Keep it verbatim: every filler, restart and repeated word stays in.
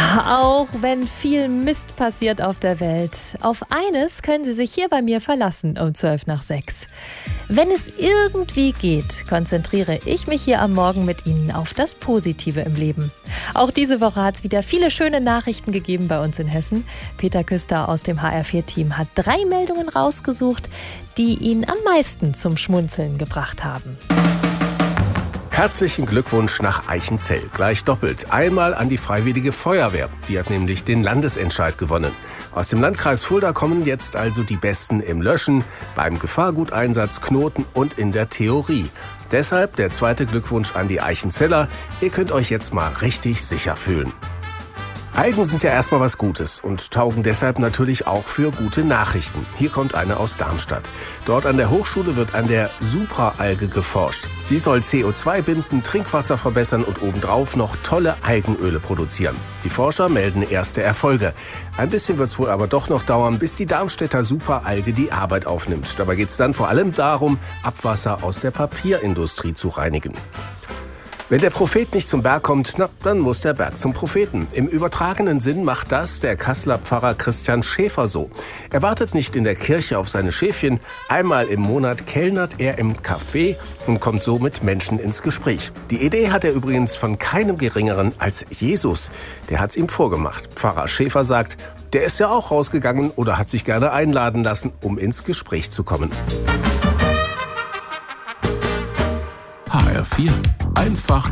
Auch wenn viel Mist passiert auf der Welt, auf eines können Sie sich hier bei mir verlassen um zwölf nach sechs. Wenn es irgendwie geht, konzentriere ich mich hier am Morgen mit Ihnen auf das Positive im Leben. Auch diese Woche hat es wieder viele schöne Nachrichten gegeben bei uns in Hessen. Peter Küster aus dem H R vier Team hat drei Meldungen rausgesucht, die ihn am meisten zum Schmunzeln gebracht haben. Herzlichen Glückwunsch nach Eichenzell. Gleich doppelt. Einmal an die Freiwillige Feuerwehr. Die hat nämlich den Landesentscheid gewonnen. Aus dem Landkreis Fulda kommen jetzt also die Besten im Löschen, beim Gefahrguteinsatz, Knoten und in der Theorie. Deshalb der zweite Glückwunsch an die Eichenzeller. Ihr könnt euch jetzt mal richtig sicher fühlen. Algen sind ja erstmal was Gutes und taugen deshalb natürlich auch für gute Nachrichten. Hier kommt eine aus Darmstadt. Dort an der Hochschule wird an der Supraalge geforscht. Sie soll C O zwei binden, Trinkwasser verbessern und obendrauf noch tolle Algenöle produzieren. Die Forscher melden erste Erfolge. Ein bisschen wird es wohl aber doch noch dauern, bis die Darmstädter Supraalge die Arbeit aufnimmt. Dabei geht es dann vor allem darum, Abwasser aus der Papierindustrie zu reinigen. Wenn der Prophet nicht zum Berg kommt, na, dann muss der Berg zum Propheten. Im übertragenen Sinn macht das der Kasseler Pfarrer Christian Schäfer so. Er wartet nicht in der Kirche auf seine Schäfchen. Einmal im Monat kellnert er im Café und kommt so mit Menschen ins Gespräch. Die Idee hat er übrigens von keinem Geringeren als Jesus. Der hat's ihm vorgemacht. Pfarrer Schäfer sagt, der ist ja auch rausgegangen oder hat sich gerne einladen lassen, um ins Gespräch zu kommen. H R vier. Einfach